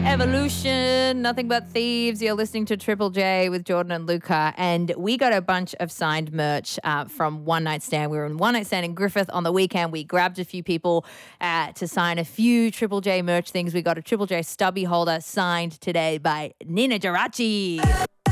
Evolution, Nothing But Thieves. You're listening to Triple J with Jordan and Luca, and we got a bunch of signed merch from One Night Stand. We were in One Night Stand in Griffith on the weekend. We grabbed a few people to sign a few Triple J merch things. We got a Triple J stubby holder signed today by Nina Geraci.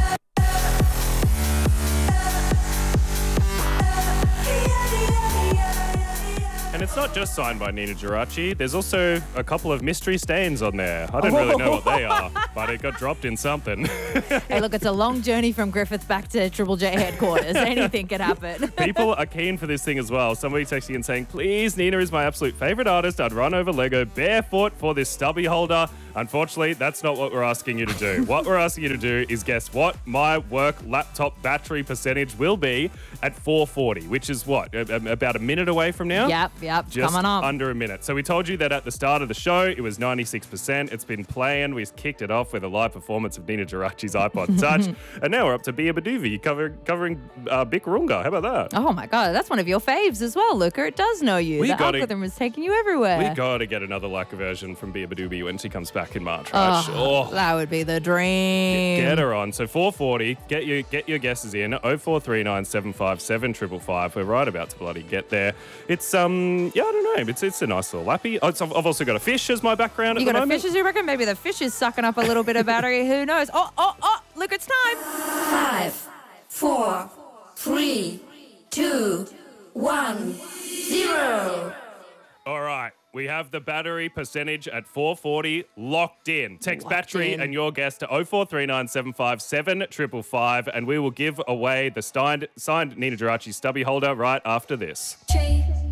And it's not just signed by Nina Geraci. There's also a couple of mystery stains on there. I don't really know what they are, but it got dropped in something. Hey, look, it's a long journey from Griffith back to Triple J headquarters. Anything could happen. People are keen for this thing as well. Somebody texting and saying, please, Nina is my absolute favorite artist. I'd run over Lego barefoot for this stubby holder. Unfortunately, that's not what we're asking you to do. What we're asking you to do is guess what my work laptop battery percentage will be at 4:40, which is what, about a minute away from now? Yep, Just coming up. under a minute. So we told you that at the start of the show, it was 96%. It's been playing. We kicked it off with a live performance of Nina Geraci's iPod Touch. And now we're up to Bia Baduvi covering Bic Runga. How about that? Oh my God, that's one of your faves as well, Luca. It does know you. The algorithm is taking you everywhere. We got to get another like version from Bia Baduvi when she comes back in March, right? That would be the dream. Get her on. So 4:40, get your guesses in. 0439 757 555. We're right about to bloody get there. It's I don't know. It's a nice little lappy. I've also got a fish as my background at the moment. You got a fish as your background? Maybe the fish is sucking up a little bit of battery. Who knows? Look, it's time. 5, 4, 3, 2, 1, 0. All right. We have the battery percentage at 4:40 locked in. Text battery and your guess to 0439 757 555, and we will give away the signed Nina Geraci stubby holder right after this.